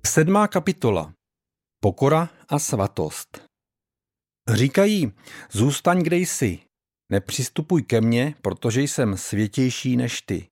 7. kapitola. Pokora a svatost. Říkají, zůstaň kde jsi, nepřistupuj ke mně, protože jsem světější než ty.